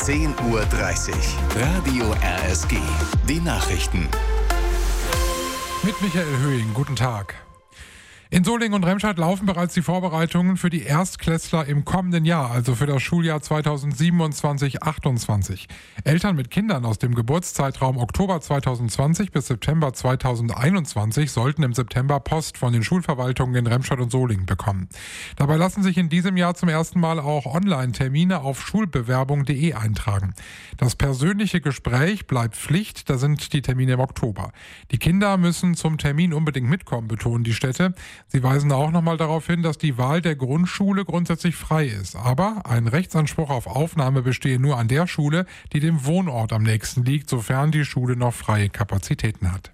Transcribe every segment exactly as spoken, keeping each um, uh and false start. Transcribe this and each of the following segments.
zehn Uhr dreißig. Radio R S G. Die Nachrichten. Mit Michael Höhing, guten Tag. In Solingen und Remscheid laufen bereits die Vorbereitungen für die Erstklässler im kommenden Jahr, also für das Schuljahr zweitausendsiebenundzwanzig achtundzwanzig. Eltern mit Kindern aus dem Geburtszeitraum Oktober zweitausendzwanzig bis September zweitausendeinundzwanzig sollten im September Post von den Schulverwaltungen in Remscheid und Solingen bekommen. Dabei lassen sich in diesem Jahr zum ersten Mal auch Online-Termine auf schulbewerbung punkt de eintragen. Das persönliche Gespräch bleibt Pflicht, da sind die Termine im Oktober. Die Kinder müssen zum Termin unbedingt mitkommen, betonen die Städte. Sie weisen auch nochmal darauf hin, dass die Wahl der Grundschule grundsätzlich frei ist. Aber ein Rechtsanspruch auf Aufnahme bestehe nur an der Schule, die dem Wohnort am nächsten liegt, sofern die Schule noch freie Kapazitäten hat.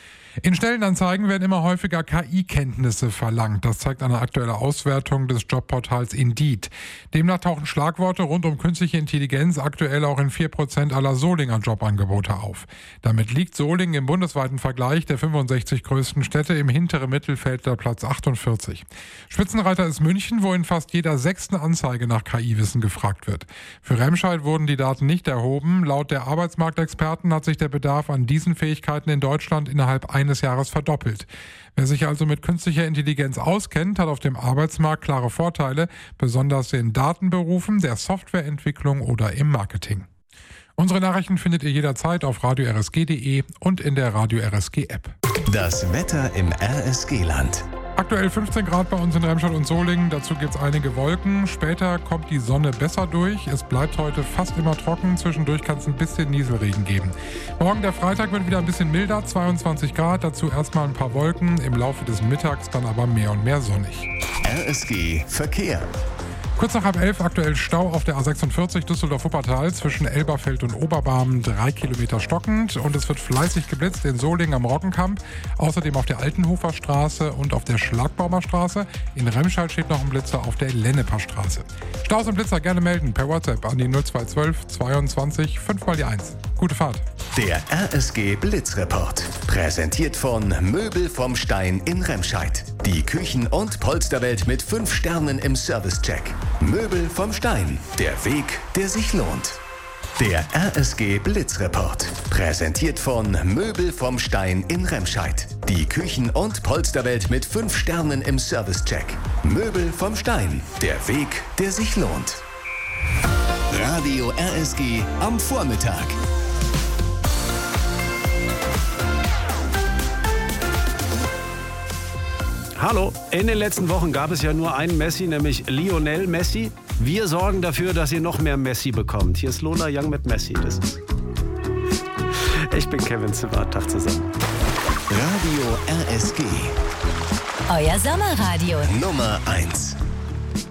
In Stellenanzeigen werden immer häufiger K I-Kenntnisse verlangt. Das zeigt eine aktuelle Auswertung des Jobportals Indeed. Demnach tauchen Schlagworte rund um künstliche Intelligenz aktuell auch in vier Prozent aller Solinger Jobangebote auf. Damit liegt Solingen im bundesweiten Vergleich der fünfundsechzig größten Städte im hinteren Mittelfeld der Platz achtundvierzig. Spitzenreiter ist München, wo in fast jeder sechsten Anzeige nach K I-Wissen gefragt wird. Für Remscheid wurden die Daten nicht erhoben. Laut der Arbeitsmarktexperten hat sich der Bedarf an diesen Fähigkeiten in Deutschland innerhalb eines Jahres verdoppelt. Wer sich also mit künstlicher Intelligenz auskennt, hat auf dem Arbeitsmarkt klare Vorteile, besonders in Datenberufen, der Softwareentwicklung oder im Marketing. Unsere Nachrichten findet ihr jederzeit auf radio r s g punkt de und in der Radio R S G App. Das Wetter im R S G-Land. Aktuell fünfzehn Grad bei uns in Remscheid und Solingen, dazu gibt es einige Wolken. Später kommt die Sonne besser durch. Es bleibt heute fast immer trocken, zwischendurch kann es ein bisschen Nieselregen geben. Morgen der Freitag wird wieder ein bisschen milder, zweiundzwanzig Grad, dazu erstmal ein paar Wolken, im Laufe des Mittags dann aber mehr und mehr sonnig. R S G Verkehr. Kurz nach halb elf aktuell Stau auf der A sechsundvierzig Düsseldorf-Wuppertal zwischen Elberfeld und Oberbarm, drei Kilometer stockend. Und es wird fleißig geblitzt in Solingen am Roggenkamp, außerdem auf der Altenhofer Straße und auf der Schlagbaumer Straße. In Remscheid steht noch ein Blitzer auf der Lenneper Straße. Staus und Blitzer gerne melden per WhatsApp an die null zwei eins zwei zweiundzwanzig fünf mal die eins. Gute Fahrt. Der R S G Blitzreport. Präsentiert von Möbel vom Stein in Remscheid. Die Küchen- und Polsterwelt mit fünf Sternen im Servicecheck. Möbel vom Stein. Der Weg, der sich lohnt. Der R S G Blitzreport. Präsentiert von Möbel vom Stein in Remscheid. Die Küchen- und Polsterwelt mit fünf Sternen im Servicecheck. Möbel vom Stein. Der Weg, der sich lohnt. Radio R S G am Vormittag. Hallo, in den letzten Wochen gab es ja nur einen Messi, nämlich Lionel Messi. Wir sorgen dafür, dass ihr noch mehr Messi bekommt. Hier ist Lola Young mit Messi. Das ist ich bin Kevin Ziffert, Tag zusammen. Radio R S G. Euer Sommerradio. Nummer eins.